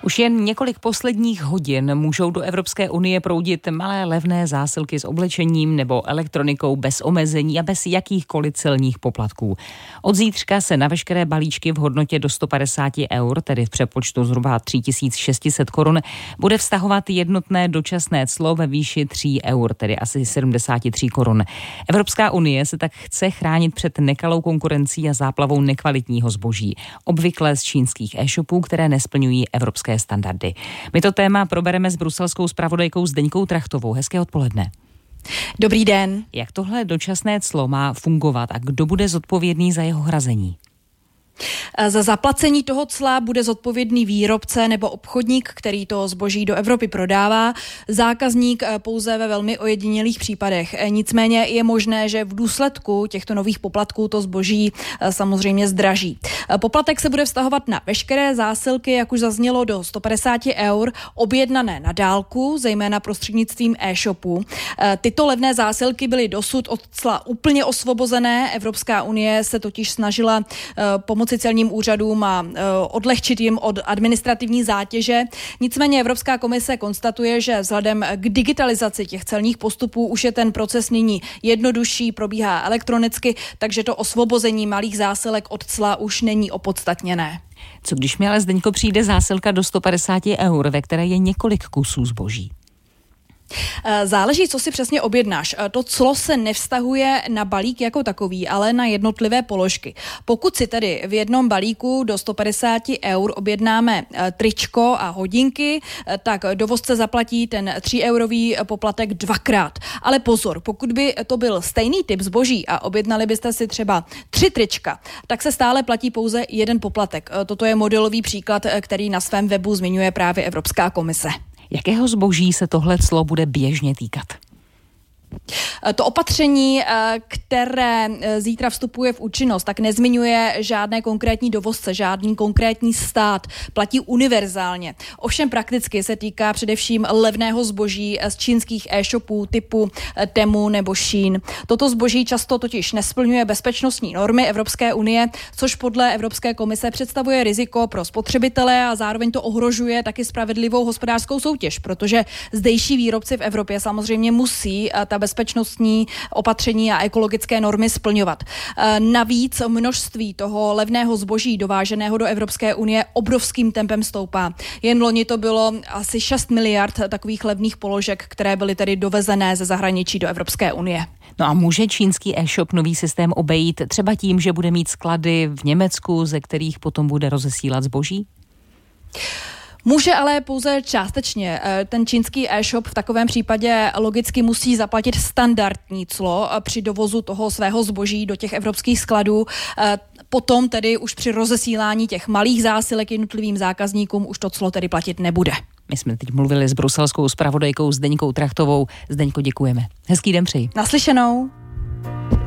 Už jen několik posledních hodin můžou do Evropské unie proudit malé levné zásilky s oblečením nebo elektronikou bez omezení a bez jakýchkoliv celních poplatků. Od zítřka se na veškeré balíčky v hodnotě do 150 eur, tedy v přepočtu zhruba 3600 korun, bude vztahovat jednotné dočasné clo ve výši 3 eur, tedy asi 73 korun. Evropská unie se tak chce chránit před nekalou konkurencí a záplavou nekvalitního zboží, obvykle z čínských e-shopů, které nesplňují evropské standardy. My to téma probereme s bruselskou zpravodajkou Zdeňkou Trachtovou. Hezké odpoledne. Dobrý den. Jak tohle dočasné clo má fungovat a kdo bude zodpovědný za jeho hrazení? Za zaplacení toho cla bude zodpovědný výrobce nebo obchodník, který to zboží do Evropy prodává, zákazník pouze ve velmi ojedinělých případech. Nicméně je možné, že v důsledku těchto nových poplatků to zboží samozřejmě zdraží. Poplatek se bude vztahovat na veškeré zásilky, jak už zaznělo, do 150 eur, objednané na dálku, zejména prostřednictvím e-shopu. Tyto levné zásilky byly dosud od cla úplně osvobozené. Evropská unie se totiž snažila pomoci celním úřadům a odlehčit jim od administrativní zátěže. Nicméně Evropská komise konstatuje, že vzhledem k digitalizaci těch celních postupů už je ten proces nyní jednodušší, probíhá elektronicky, takže to osvobození malých zásilek od cla už není opodstatněné. Co když mi ale, Zdeňko, přijde zásilka do 150 eur, ve které je několik kusů zboží? Záleží, co si přesně objednáš. To clo se nevztahuje na balík jako takový, ale na jednotlivé položky. Pokud si tedy v jednom balíku do 150 eur objednáme tričko a hodinky, tak dovozce zaplatí ten 3eurový poplatek dvakrát. Ale pozor, pokud by to byl stejný typ zboží a objednali byste si třeba 3 trička, tak se stále platí pouze jeden poplatek. Toto je modelový příklad, který na svém webu zmiňuje právě Evropská komise. Jakého zboží se tohle clo bude běžně týkat? To opatření, které zítra vstupuje v účinnost, tak nezmiňuje žádné konkrétní dovozce, žádný konkrétní stát, platí univerzálně. Ovšem prakticky se týká především levného zboží z čínských e-shopů typu Temu nebo Shein. Toto zboží často totiž nesplňuje bezpečnostní normy Evropské unie, což podle Evropské komise představuje riziko pro spotřebitele a zároveň to ohrožuje taky spravedlivou hospodářskou soutěž, protože zdejší výrobci v Evropě samozřejmě musí ta bezpečnostní opatření a ekologické normy splňovat. Navíc množství toho levného zboží dováženého do Evropské unie obrovským tempem stoupá. Jen loni to bylo asi 6 miliard takových levných položek, které byly tedy dovezené ze zahraničí do Evropské unie. No a může čínský e-shop nový systém obejít třeba tím, že bude mít sklady v Německu, ze kterých potom bude rozesílat zboží? Může, ale pouze částečně. Ten čínský e-shop v takovém případě logicky musí zaplatit standardní clo při dovozu toho svého zboží do těch evropských skladů. Potom tedy už při rozesílání těch malých zásilek jednotlivým zákazníkům už to clo tedy platit nebude. My jsme teď mluvili s bruselskou zpravodajkou Zdeňkou Trachtovou. Zdeňko, děkujeme. Hezký den přeji. Naslyšenou.